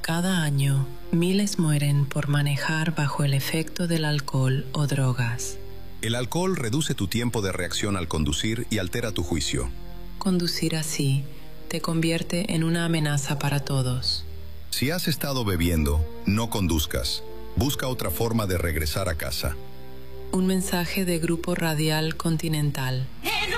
Cada año, miles mueren por manejar bajo el efecto del alcohol o drogas. El alcohol reduce tu tiempo de reacción al conducir y altera tu juicio. Conducir así te convierte en una amenaza para todos. Si has estado bebiendo, no conduzcas. Busca otra forma de regresar a casa. Un mensaje de Grupo Radial Continental.